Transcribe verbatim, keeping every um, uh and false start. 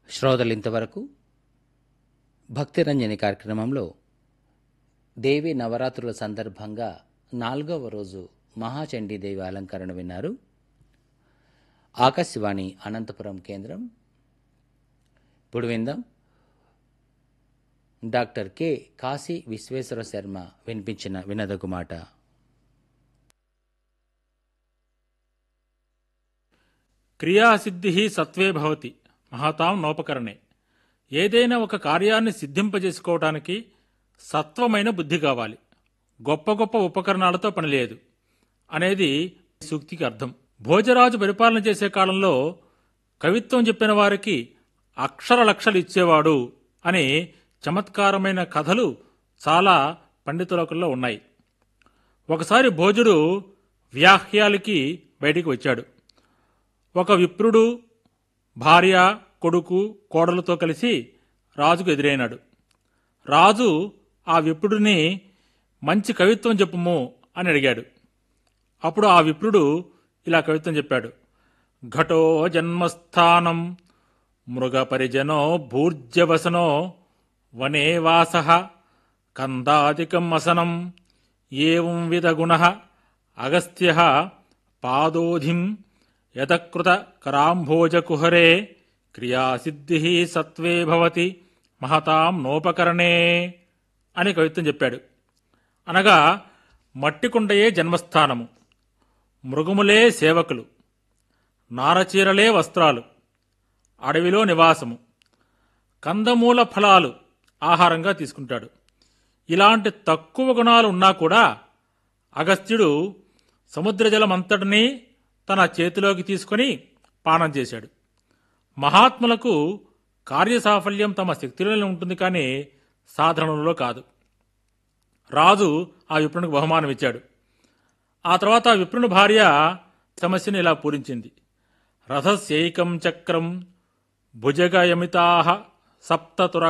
శ్రోతలు ఇంతవరకు భక్తిరంజని కార్యక్రమంలో దేవి నవరాత్రుల సందర్భంగా నాలుగవ రోజు మహాచండీదేవి అలంకరణ విన్నారు. ఆకాశవాణి అనంతపురం కేంద్రం. ఇప్పుడు విందాం డాక్టర్ కె కాశీ విశ్వేశ్వర శర్మ వినిపించిన వినదగు మాట. క్రియాసిద్ధి సత్వే భవతి మహతాం నోపకరణే. ఏదైనా ఒక కార్యాన్ని సిద్ధింపజేసుకోవటానికి సత్వమైన బుద్ధి కావాలి, గొప్ప గొప్ప ఉపకరణాలతో పనిలేదు అనేది సూక్తికి అర్థం. భోజరాజు పరిపాలన చేసే కాలంలో కవిత్వం చెప్పిన వారికి అక్షర లక్షలు ఇచ్చేవాడు అనే చమత్కారమైన కథలు చాలా పండితులకుల్లో ఉన్నాయి. ఒకసారి భోజుడు వ్యాహ్యాలకి బయటికి వచ్చాడు. ఒక విప్రుడు భార్య, కొడుకు, కోడలతో కలిసి రాజుకు ఎదురైనాడు. రాజు ఆ విప్రుడిని మంచి కవిత్వం చెప్పుము అని అడిగాడు. అప్పుడు ఆ విప్రుడు ఇలా కవిత్వం చెప్పాడు. ఘటో జన్మస్థానం మృగపరిజనో భూర్జవసనో వనే వాసః కందాదికం అసనం ఏవం విధ గుణః అగస్త్యః పాదోధిం యతకృత కరాంభోజకుహరే క్రియాసిద్ధి సత్వే భవతి మహతాం నోపకరణే అని కవిత్వం చెప్పాడు. అనగా మట్టికుండయే జన్మస్థానము, మృగములే సేవకులు, నారచీరలే వస్త్రాలు, అడవిలో నివాసము, కందమూల ఫలాలు ఆహారంగా తీసుకుంటాడు. ఇలాంటి తక్కువ గుణాలు ఉన్నా కూడా అగస్త్యుడు సముద్రజలమంతటినీ తన చేతిలోకి తీసుకుని పానం చేశాడు. మహాత్ములకు కార్యసాఫల్యం తమ శక్తిలోనే ఉంటుంది, కానీ సాధనలో కాదు. రాజు ఆ విప్రునికి బహుమానం ఇచ్చాడు. ఆ తర్వాత ఆ విప్రుని భార్య సమస్యను ఇలా పూరించింది. రథస్యైకం చక్రం భుజగయమితాః సప్తతుర